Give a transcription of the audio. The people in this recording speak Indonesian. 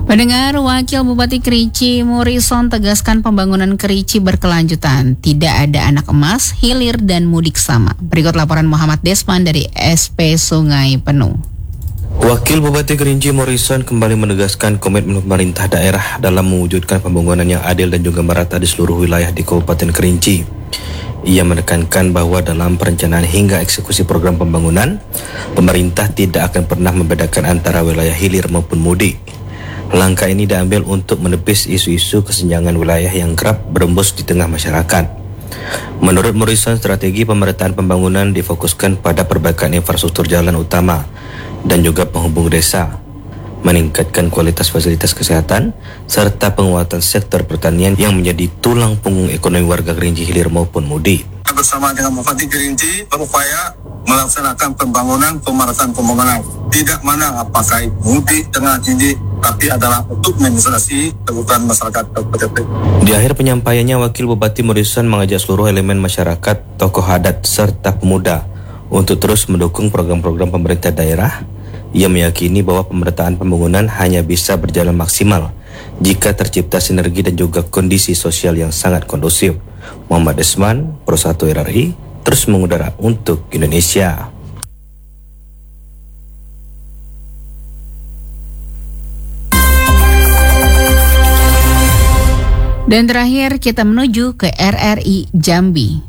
Pendengar, Wakil Bupati Kerinci Morrison tegaskan pembangunan Kerinci berkelanjutan. Tidak ada anak emas, hilir dan mudik sama. Berikut laporan Muhammad Desman dari SP Sungai Penuh. Wakil Bupati Kerinci Morrison kembali menegaskan komitmen pemerintah daerah dalam mewujudkan pembangunan yang adil dan juga merata di seluruh wilayah di Kabupaten Kerinci. Ia menekankan bahwa dalam perencanaan hingga eksekusi program pembangunan, pemerintah tidak akan pernah membedakan antara wilayah hilir maupun mudik. Langkah ini diambil untuk menepis isu-isu kesenjangan wilayah yang kerap berembus di tengah masyarakat. Menurut Morrison, strategi pemerataan pembangunan difokuskan pada perbaikan infrastruktur jalan utama dan juga penghubung desa, meningkatkan kualitas fasilitas kesehatan, serta penguatan sektor pertanian yang menjadi tulang punggung ekonomi warga Kerinci hilir maupun mudik. Bersama dengan Bupati Kerinci berupaya melaksanakan pemerataan pembangunan. Tidak mana apakah mudik, tengah, tinggi, tapi adalah untuk menginspirasi kebutuhan masyarakat Kabupaten. Di akhir penyampaiannya, Wakil Bupati Morrison mengajak seluruh elemen masyarakat, tokoh adat, serta pemuda untuk terus mendukung program-program pemerintah daerah. Ia meyakini bahwa pemerataan pembangunan hanya bisa berjalan maksimal jika tercipta sinergi dan juga kondisi sosial yang sangat kondusif. Muhammad Desman, Pro 1 RRI, terus mengudara untuk Indonesia. Dan terakhir kita menuju ke RRI Jambi.